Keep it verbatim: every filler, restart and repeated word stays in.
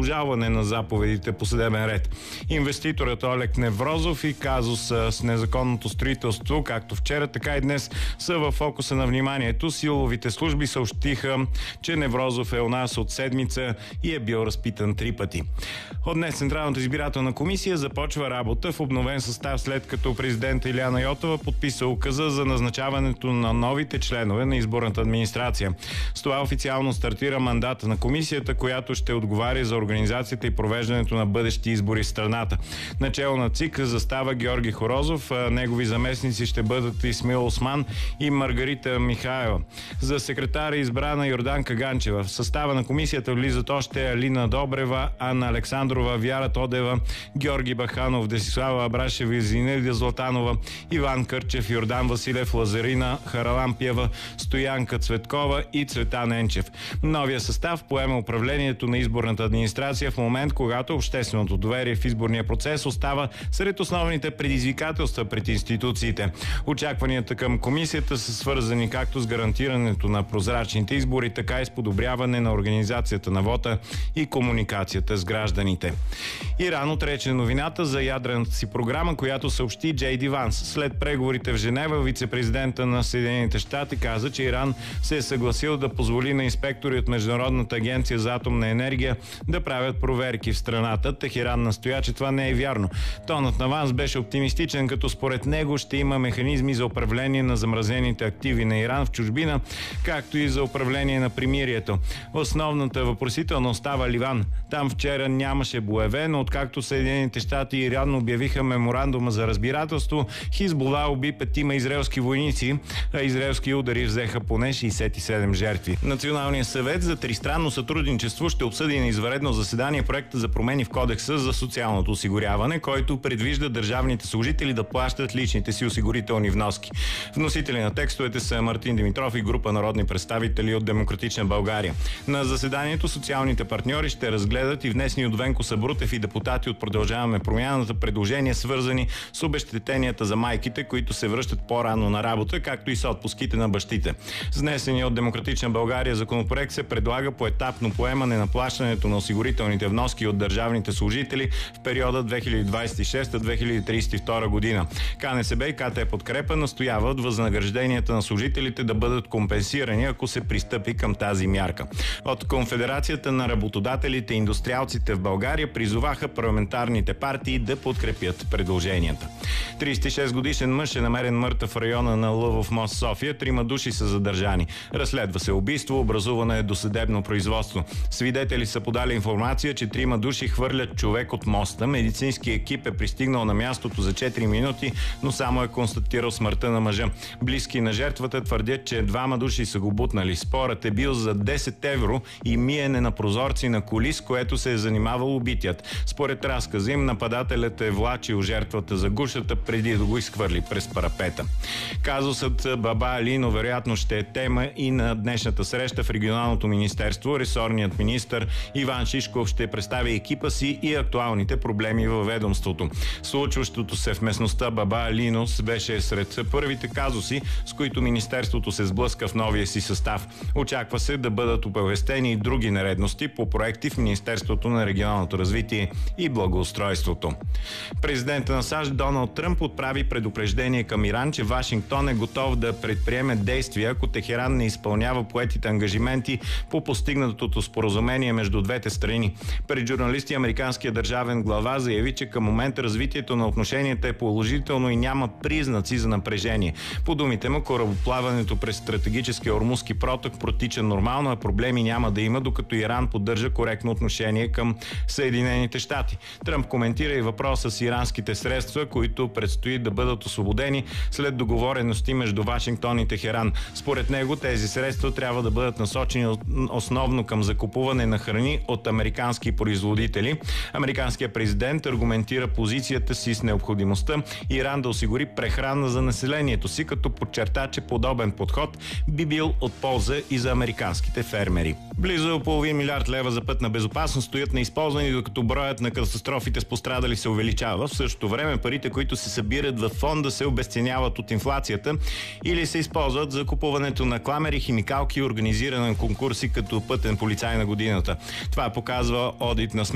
обжалване на заповедите по съдебен ред. Инвеститорът Олег Неврозов и казус с незаконното строителство, както вчера, така и днес, са в фокуса на вниманието. Силовите служби съобщиха, че Неврозов е у нас от седмица и е бил разпитан три пъти. От днес Централната избирателна комисия започва работа в обновен състав, след като президент Илияна Йотова подписа указа за назначаването на новите членове на изборната администрация. С това официално стартира мандата на комисията, която ще отговаря за организацията и провеждането на бъдещи избори в страната. Начело на ЦИК застава Георги Хорозов, а негови заместници ще бъдат Исмаил Осман и Маргарита Михайлова. За секретар е избрана Йорданка Ганчева. В състава на комисията влизат още Алина Добрева, Анна Александрова, Вяра Тодева, Георги Баханов, Десислава Абрашева, Зинаида Златанова, Иван Кърчев, Йордан Василев, Лазарина Харалампиева, Стоянка Цветкова и Цветан Енчев. Новия състав поема управлението на изборната администрация в момент, когато общественото доверие в изборния процес остава сред основните предизвикателства пред институциите. Очакванията към комисията са свързани както с гарантирането на прозрачните избори, така и с подобряване на организацията на вота и комуникацията с гражданите. Иран отрече новината за ядрената си програма, която съобщи Джей Ди Ванс. След преговорите в Женева, вице-президента на Съединените щати каза, че Иран се е съгласил да позволи на инспектори от Международната агенция за атомна енергия да правят проверки в страната. Техеран настоя, че това не е вярно. Тонът на Ванс беше оптимистичен, като според него ще има механизми за управление на замразените активи на Иран в чужбина, както и за управление на примирието. Основната въпросителна остава Ливан. Там вчера нямаше боеве, но откакто Съединените щати и Иран обявиха меморандума за разбирателство, Хизбула уби петима израелски войници, а израелски удари взеха поне шейсет и седем жертви. Националният съвет за тристранно сътрудничество ще обсъди на извънредно заседание проекта за промени в Кодекса за социалното осигуряване, който предвижда държавните служители да плащат личните си осигурителни вноски. Вносители на текстовете са Мартин Димитров и група народни представители от Демократична България. На заседанието социалните партньори ще разгледат и внесени от Венко Сабрутев и депутати от Продължаваме промяната предложения, свързани с обезщетенията за майките, които се връщат по-рано на работа, както и с отпуските на бащите. С внесения от Демократична България законопроект се предлага поетапно поемане на плащането на осигурителните вноски от държавните служители в периода две хиляди двадесет и шеста - две хиляди тридесет и втора година. КНСБ и КТ Подкрепа настояват възнагражденията на служителите да бъдат компенсирани, ако се пристъпи към тази мярка. От Конфедерацията на работодателите и индустриалците в България призоваха парламентарните партии да подкрепят предложенията. тридесет и шест годишен мъж е намерен мъртъв в района на Лъвов мост, София. Трима души са задържани. Разследва се убийство, образувано е досъдебно производство. Свидетели са подали информация, че трима души хвърлят човек от моста. Медицински екип е пристигнал на мястото за четири минути, но само е констатирал смъртта на мъжа. Близки на жертвата твърдят, че двама души са го бутнали. Спорът е бил за десет евро и миене на прозорци на коли, с което се е занимавал убитият. Според разказа им, нападателят е влачил жертвата за гушата преди да го изхвърли през парапета. Казусът Баба Алино вероятно ще е тема и на днешната среща в регионалното министерство. Ресорният министър Иван Шишков ще представи екипа си и актуалните проблеми във ведомството. Случващото се в местността Баба Алино беше сред първите казуси, с които министерството се сблъска в новия си състав. Очаква се да бъдат оповестени и други нередности по проекти в Министерството на регионалното развитие и благоустройството. Президентът на САЩ Доналд Тръмп отправи предупреждение към Иран, че Вашингтон е готов да предприеме действия, ако Техеран не изпълнява поетите ангажименти по постигнатото споразумение между двете страни. Пред журналисти американският държавен глава заяви, че към момента развитието на отношенията е положително и няма признаци за напрежение. По думите му, корабоплаването през стратегическия Ормузски проток протича нормално, а проблеми няма да има, докато Иран поддържа коректно отношение към Съединените щати. Тръмп коментира и въпроса с иранските средства, които предстои да бъдат освободени след договорености между Вашингтон и Техеран. Според него тези средства трябва да бъдат насочени основно към закупуване на храни от американски производители. Американският президент аргументира позицията си с необходимостта Иран да осигури прехрана за населението си, като подчерта, че подобен подход би бил от полза и за американските фермери. Близо половин милиард лева за пътна безопасност стоят неизползвани, докато броят на катастрофите с пострадали се увеличава. В същото време парите, които се събират във фонда, се обезценяват от инфлацията или се използват за купуването на кламери, химикалки и организиране на конкурси като пътен полицай на годината. Това показва одит на